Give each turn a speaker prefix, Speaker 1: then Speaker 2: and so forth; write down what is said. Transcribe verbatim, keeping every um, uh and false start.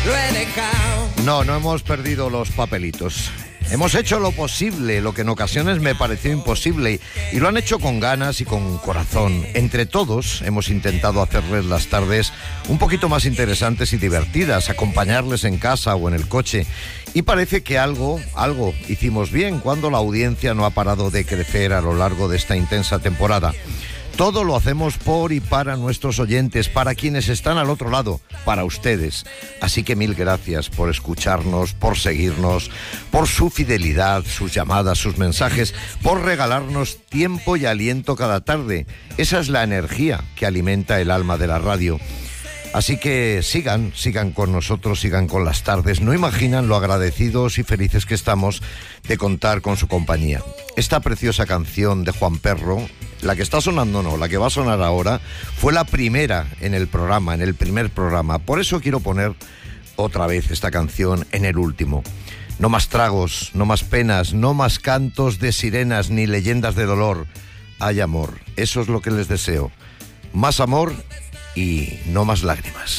Speaker 1: lo he dejado.
Speaker 2: No, no hemos perdido los papelitos. Hemos hecho lo posible, lo que en ocasiones me pareció imposible, y lo han hecho con ganas y con corazón. Entre todos hemos intentado hacerles las tardes un poquito más interesantes y divertidas, acompañarles en casa o en el coche. Y parece que algo, algo hicimos bien cuando la audiencia no ha parado de crecer a lo largo de esta intensa temporada. Todo lo hacemos por y para nuestros oyentes, para quienes están al otro lado, para ustedes. Así que mil gracias por escucharnos, por seguirnos, por su fidelidad, sus llamadas, sus mensajes, por regalarnos tiempo y aliento cada tarde. Esa es la energía que alimenta el alma de la radio. Así que sigan, sigan con nosotros, sigan con las tardes. No imaginan lo agradecidos y felices que estamos de contar con su compañía. Esta preciosa canción de Juan Perro, la que está sonando no, la que va a sonar ahora, fue la primera en el programa, en el primer programa. Por eso quiero poner otra vez esta canción en el último. No más tragos, no más penas, no más cantos de sirenas ni leyendas de dolor. Hay amor, eso es lo que les deseo. Más amor y no más lágrimas.